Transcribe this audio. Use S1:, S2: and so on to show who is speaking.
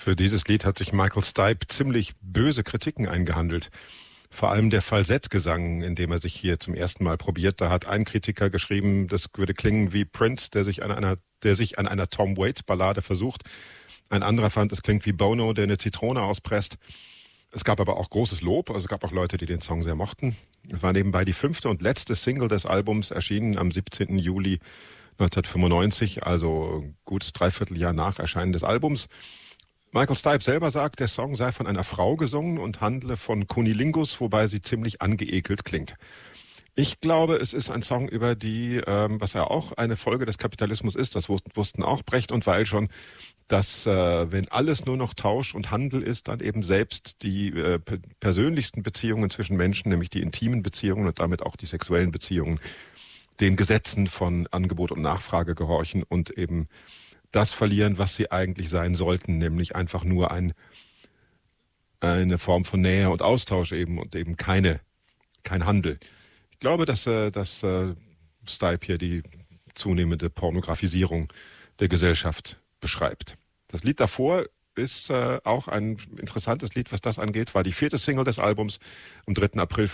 S1: Für dieses Lied hat sich Michael Stipe ziemlich böse Kritiken eingehandelt. Vor allem der Falsettgesang, in dem er sich hier zum ersten Mal probiert. Da hat ein Kritiker geschrieben, das würde klingen wie Prince, der sich an einer Tom Waits Ballade versucht. Ein anderer fand, es klingt wie Bono, der eine Zitrone auspresst. Es gab aber auch großes Lob, also es gab auch Leute, die den Song sehr mochten. Es war nebenbei die 5. und letzte Single des Albums, erschienen am 17. Juli 1995, also ein gutes Dreivierteljahr nach Erscheinen des Albums. Michael Stipe selber sagt, der Song sei von einer Frau gesungen und handle von Cunnilingus, wobei sie ziemlich angeekelt klingt. Ich glaube, es ist ein Song über die, was ja auch eine Folge des Kapitalismus ist, das wussten auch Brecht und Weil schon, dass wenn alles nur noch Tausch und Handel ist, dann eben selbst die persönlichsten Beziehungen zwischen Menschen, nämlich die intimen Beziehungen und damit auch die sexuellen Beziehungen, den Gesetzen von Angebot und Nachfrage gehorchen und eben das verlieren, was sie eigentlich sein sollten, nämlich einfach nur eine Form von Nähe und Austausch eben und eben kein Handel. Ich glaube, dass Stipe hier die zunehmende Pornografisierung der Gesellschaft beschreibt. Das Lied davor ist auch ein interessantes Lied, was das angeht, war die 4. Single des Albums am 3. April